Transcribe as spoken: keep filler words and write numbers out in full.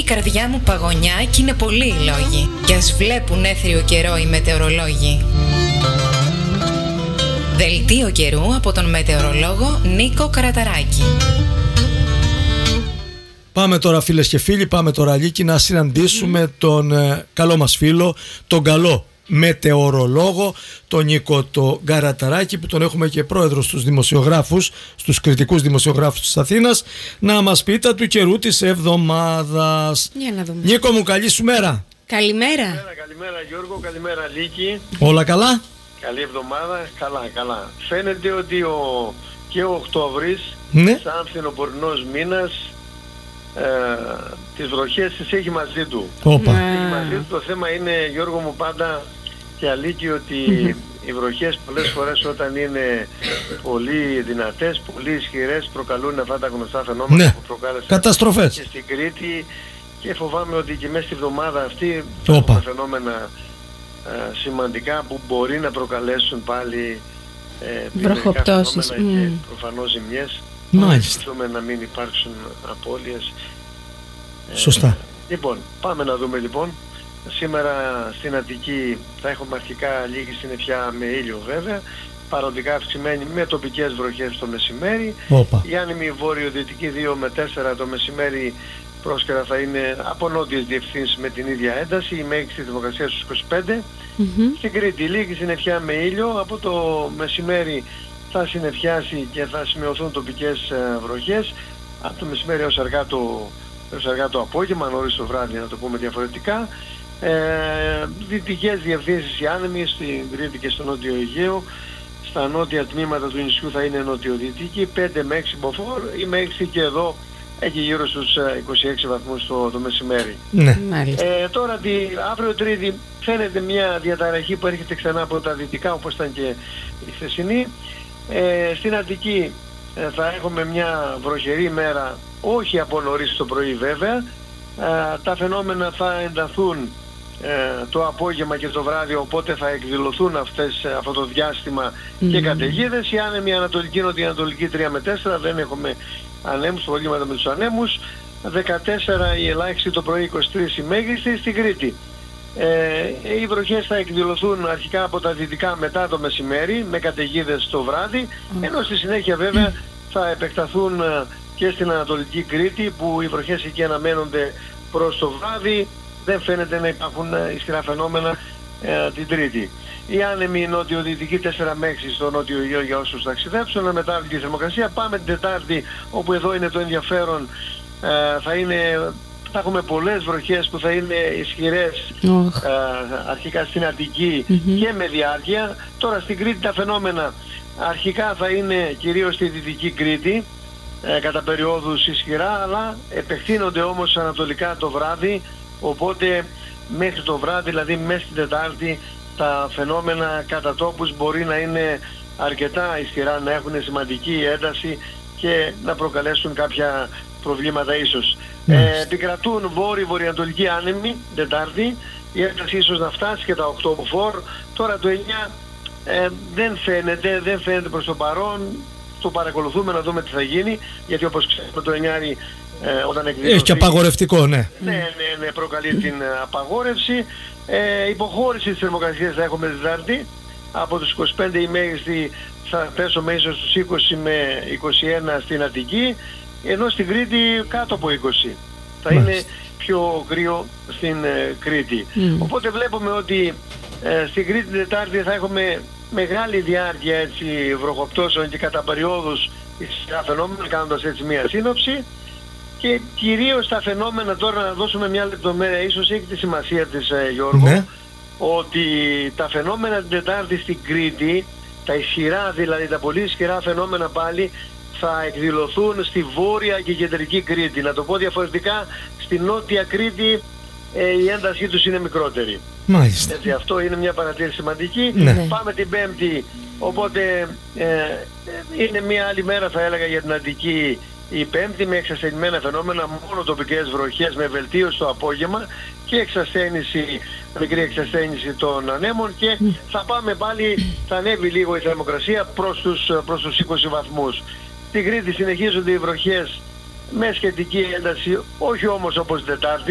η καρδιά μου παγωνιά κι είναι πολλοί οι λόγοι. Κι ας βλέπουν έθριο καιρό οι μετεωρολόγοι. Δελτίο καιρού από τον μετεωρολόγο Νίκο Καραταράκη. Πάμε τώρα, φίλες και φίλοι, πάμε τώρα Λίκη να συναντήσουμε τον ε, καλό μας φίλο, τον καλό μετεωρολόγο, τον Νίκο το Καραταράκη, που τον έχουμε και πρόεδρο στους δημοσιογράφους, στους κριτικούς δημοσιογράφους της Αθήνας, να μας πει τα του καιρού της εβδομάδας. Για να δούμε. Νίκο μου, καλή σου μέρα. Καλημέρα. Καλημέρα, καλημέρα Γιώργο, καλημέρα Λίκη. Όλα καλά? Καλή εβδομάδα, καλά, καλά. Φαίνεται ότι ο, και ο Οκτώβρης, ναι. σαν φθινοπορεινός μήνας, ε, τις βροχές τις έχει μαζί του. Όπα. Έχει μαζί του. Το θέμα είναι, Γιώργο μου, πάντα και αλήκη, ότι οι βροχές πολλές φορές όταν είναι πολύ δυνατές, πολύ ισχυρές, προκαλούν αυτά τα γνωστά φαινόμενα, ναι, που προκάλεσαν καταστροφές και στην Κρήτη, και φοβάμαι ότι και μέσα στη βδομάδα αυτή θα φαινόμενα ε, σημαντικά που μπορεί να προκαλέσουν πάλι ε, βροχοπτώσεις mm. και προφανώς ζημιές. Μάλιστα. Θέλουμε να μην υπάρξουν απώλειες. Σωστά. Ε, λοιπόν, πάμε να δούμε λοιπόν. Σήμερα στην Αττική θα έχουμε αρχικά λίγη συννεφιά με ήλιο βέβαια, παροδικά αυξημένη με τοπικές βροχές το μεσημέρι. Όπα. Η άνεμη βορειοδυτική δύο με τέσσερα το μεσημέρι πρόσκαιρα θα είναι από νότιες διευθύνσεις με την ίδια ένταση, η μέγιστη θερμοκρασία στους είκοσι πέντε. Mm-hmm. Στην Κρήτη λίγη συννεφιά με ήλιο, από το μεσημέρι θα συννεφιάσει και θα σημειωθούν τοπικές βροχές, από το μεσημέρι έως αργά το, έως αργά το απόγευμα, νωρίς το βράδυ να το πούμε διαφορετικά. Ε, δυτικές διευθύνσεις οι άνεμοι στην Κρήτη και στο Νότιο Αιγαίο. Στα νότια τμήματα του νησιού θα είναι νοτιοδυτική, πέντε με έξι μποφόρ, η μέγιστη και εδώ έχει γύρω στους είκοσι έξι βαθμούς το, το μεσημέρι. Ναι. Ε, τώρα τη, αύριο Τρίτη φαίνεται μια διαταραχή που έρχεται ξανά από τα δυτικά, όπως ήταν και η χθεσινή. Ε, στην Αττική ε, θα έχουμε μια βροχερή μέρα, όχι από νωρίς το πρωί βέβαια. Ε, τα φαινόμενα θα ενταθούν ε, το απόγευμα και το βράδυ, οπότε θα εκδηλωθούν αυτές, αυτό το διάστημα mm. και καταιγίδες. Η άνεμη ανατολική, νοτιοανατολική τρία με τέσσερα, δεν έχουμε ανέμους, προβλήματα με τους ανέμους. δεκατέσσερα η ελάχιστη το πρωί, είκοσι τρία η μέγιστη. Στην Κρήτη ε, οι βροχές θα εκδηλωθούν αρχικά από τα δυτικά μετά το μεσημέρι με καταιγίδες το βράδυ, mm. ενώ στη συνέχεια βέβαια θα επεκταθούν και στην Ανατολική Κρήτη, που οι βροχές εκεί αναμένονται προς το βράδυ. Δεν φαίνεται να υπάρχουν ισχυρά φαινόμενα ε, την Τρίτη. Η άνεμη νότιο-δυτική τέσσερα με έξι στο Νότιο Αιγαίο για όσους ταξιδέψουν, μετάβητη θερμοκρασία. Πάμε την Τετάρτη, όπου εδώ είναι το ενδιαφέρον, ε, θα, είναι, θα έχουμε πολλές βροχές που θα είναι ισχυρές oh. ε, αρχικά στην Αττική mm-hmm. και με διάρκεια. Τώρα στην Κρήτη τα φαινόμενα αρχικά θα είναι κυρίως στη Δυτική Κρήτη, ε, κατά περιόδους ισχυρά, αλλά επεκτείνονται όμως ανατολικά το βράδυ, οπότε μέχρι το βράδυ, δηλαδή μέσα στην Τετάρτη, τα φαινόμενα κατά τόπους μπορεί να είναι αρκετά ισχυρά, να έχουν σημαντική ένταση και να προκαλέσουν κάποια προβλήματα ίσως. Mm. Ε, επικρατούν βόρειο-βορειοανατολική άνεμη Τετάρτη, η ένταση ίσως να φτάσει και τα οκτώ μποφόρ. Τώρα το εννιά ε, δεν φαίνεται, δεν φαίνεται προς το παρόν. Το παρακολουθούμε να δούμε τι θα γίνει, γιατί όπως ξέρουμε το εννιάρι ε, όταν εκδηλωθεί... Έχει και απαγορευτικό, ναι. Ναι, ναι, ναι, προκαλεί την απαγόρευση. Ε, υποχώρηση της θερμοκρασίας θα έχουμε την Τετάρτη. Από τους είκοσι πέντε η μέγιστη θα πέσουμε ίσως στους είκοσι με είκοσι ένα στην Αττική, ενώ στην Κρήτη κάτω από είκοσι. Θα Μάλιστα. είναι πιο κρύο στην ε, Κρήτη. Mm. Οπότε βλέπουμε ότι ε, στην Κρήτη την Τετάρτη θα έχουμε μεγάλη διάρκεια έτσι, βροχοπτώσεων και κατά περιόδους ισχυρά φαινόμενα, κάνοντας έτσι μία σύνοψη. Και κυρίως τα φαινόμενα, τώρα να δώσουμε μια λεπτομέρεια, ίσως έχει τη σημασία της ε, Γιώργο, ναι. ότι τα φαινόμενα την Τετάρτη στην Κρήτη, τα ισχυρά δηλαδή, τα πολύ ισχυρά φαινόμενα πάλι, θα εκδηλωθούν στη βόρεια και κεντρική Κρήτη. Να το πω διαφορετικά, στη νότια Κρήτη ε, η έντασή τους είναι μικρότερη. Μάλιστα. Έτσι, αυτό είναι μια παρατήρηση σημαντική. Ναι. Πάμε την Πέμπτη, οπότε ε, είναι μια άλλη μέρα θα έλεγα για την Αττική. Η Πέμπτη με εξασθενημένα φαινόμενα, μόνο τοπικές βροχές με βελτίωση το απόγευμα και εξασθένηση, μικρή εξασθένηση των ανέμων, και θα πάμε πάλι, θα ανέβει λίγο η θερμοκρασία προς τους, προς τους είκοσι βαθμούς. Στην Κρήτη συνεχίζονται οι βροχές με σχετική ένταση, όχι όμως όπως την Τετάρτη.